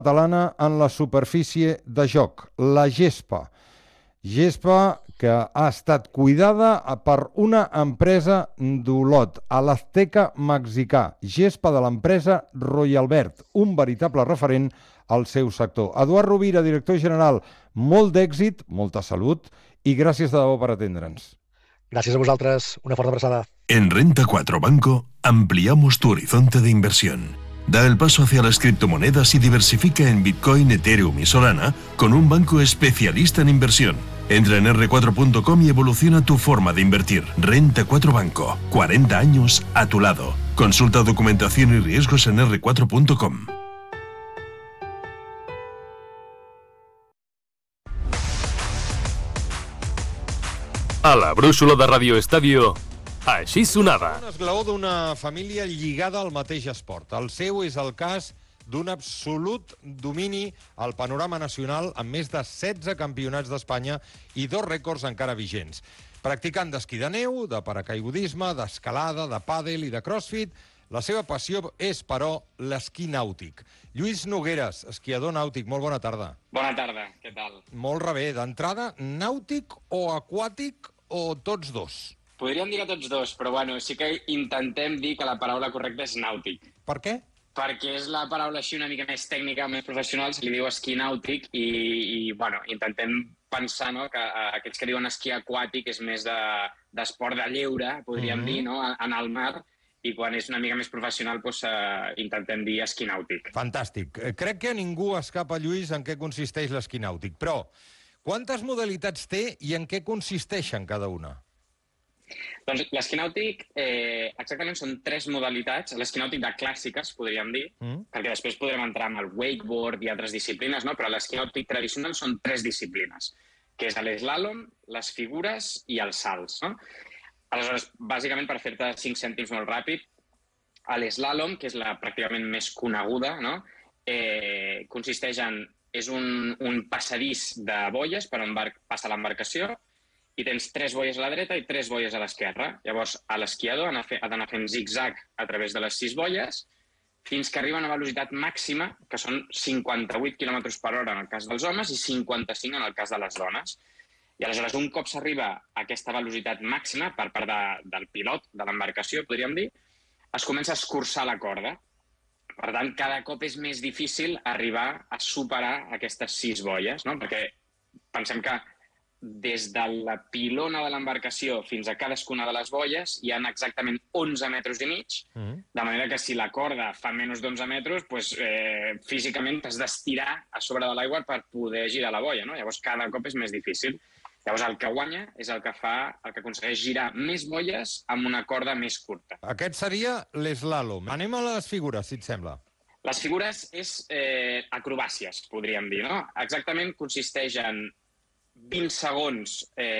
catalana en la superfície de joc, la gespa. Gespa que ha estat cuidada per una empresa d'Olot, a l'Azteca mexicà. Gespa de l'empresa Royalbert, un veritable referent al seu sector. Eduard Rovira, director general, molt d'èxit, molta salut i gràcies de debò per atendre'ns. Gracias a vosotras, una fuerte abraçada. En Renta 4 Banco ampliamos tu horizonte de inversión. Da el paso hacia las criptomonedas y diversifica en Bitcoin, Ethereum y Solana con un banco especialista en inversión. Entra en r4.com y evoluciona tu forma de invertir. Renta 4 Banco, 40 años a tu lado. Consulta documentación y riesgos en r4.com. A la brúixola de Radio Estadio, així sonava. Un esglaó d'una família lligada al mateix esport. El seu és el cas d'un absolut domini al panorama nacional amb més de 16 campionats d'Espanya i 2 rècords encara vigents. Practicant d'esquí de neu, de paracaigudisme, d'escalada, de pàdel i de crossfit, la seva passió és, però, l'esquí nàutic. Lluís Nogueres, esquiador nàutic, molt bona tarda. Bona tarda, què tal? Molt rebé. D'entrada, nàutic o aquàtic o tots dos? Podríem dir que tots dos, però bueno, sí que intentem dir que la paraula correcta és nàutic. Per què? Perquè és la paraula així una mica més tècnica, més professional, se li diu esquí nàutic i bueno, intentem pensar, no, que aquests que diuen esquí aquàtic és més d'esport de lleure, podríem dir, no, en el mar, i quan és una mica més professional doncs, intentem dir esquí nàutic. Fantàstic. Crec que a ningú escapa, Lluís, en què consisteix l'esquí nàutic, però quantes modalitats té i en què consisteixen cada una? Doncs l'esquí nàutic, exactament són 3 modalitats. L'esquí nàutic de clàssiques, podríem dir, perquè després podrem entrar amb el wakeboard i altres disciplines, no? Però l'esquí nàutic tradicional són 3 disciplines, que és l'eslàlom, les figures i els salts, no? Aleshores, bàsicament, per fer-te 5 cèntims molt ràpid, l'eslàlom, que és la pràcticament més coneguda, no? Consisteix en... És un passadís de boies per on passa l'embarcació i tens 3 boies a la dreta i 3 boies a l'esquerra. Llavors, l'esquiador ha d'anar fent zig-zag a través de les 6 boies fins que arriba a una velocitat màxima, que són 58 km per hora en el cas dels homes i 55 en el cas de les dones. I aleshores, un cop s'arriba a aquesta velocitat màxima per part del pilot de l'embarcació, podríem dir, es comença a escurçar la corda. Per tant, cada cop és més difícil arribar a superar aquestes 6 boies, no? Perquè pensem que des de la pilona de l'embarcació fins a cadascuna de les boies hi ha exactament 11 metres i mig, de manera que si la corda fa menys d'11 metres, doncs, físicament t'has d'estirar a sobre de l'aigua per poder girar la boia, no? Llavors, cada cop és més difícil. Llavors, el que guanya és el que aconsegueix girar més boies amb una corda més curta. Aquest seria l'eslàlom. Anem a les figures, si et sembla. Les figures és acrobàcies, podríem dir, no? Exactament consisteix en 20 segons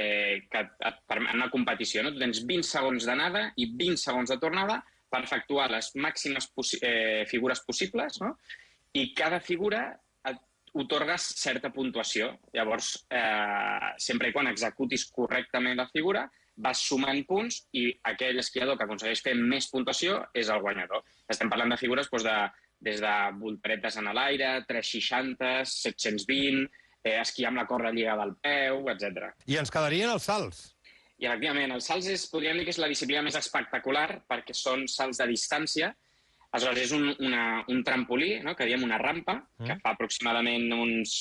en una competició, no? Tu tens 20 segons d'anada i 20 segons de tornada per efectuar les màximes figures possibles, no? I cada figura otorgues certa puntuació. Llavors, sempre i quan executis correctament la figura, vas sumant punts i aquell esquiador que aconsegueix fer més puntuació és el guanyador. Estem parlant de figures des de volteretes en l'aire, 360, 720, esquiar amb la corda lligada al peu, etc. I ens quedarien els salts. I, efectivament, els salts podríem dir que és la disciplina més espectacular perquè són salts de distància. Aleshores, és un trampolí, no? Que diem una rampa, que fa aproximadament uns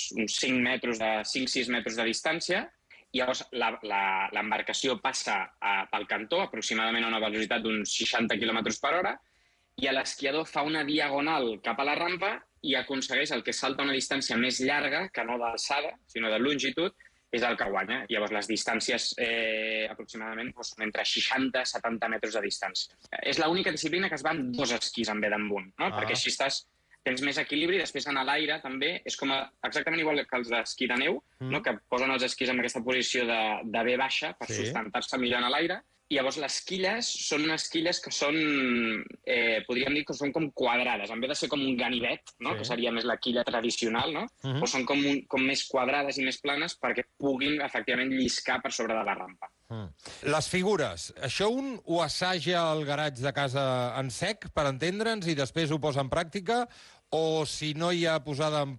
5-6 metres de distància, i llavors l'embarcació passa pel cantó, aproximadament a una velocitat d'uns 60 km per hora, i l'esquiador fa una diagonal cap a la rampa i aconsegueix el que salta una distància més llarga, que no d'alçada, sinó de longitud, és el que guanya. Llavors, les distàncies aproximadament són entre 60 i 70 metres de distància. És l'única disciplina que es va en 2 esquís en vez d'en un, no? Perquè així tens més equilibri, després en l'aire també és com exactament igual que els d'esquí de neu, no? Que posen els esquís en aquesta posició de V baixa per sustentar-se millor en l'aire. I llavors les quilles són unes quilles que són, podríem dir que són com quadrades. En vez de ser com un ganivet, no? Que seria més la quilla tradicional, no? O són com més quadrades i més planes perquè puguin efectivament lliscar per sobre de la rampa. Les figures. Això un ho assaja al garatge de casa en sec, per entendre'ns, i després ho posa en pràctica, o si no hi ha posada en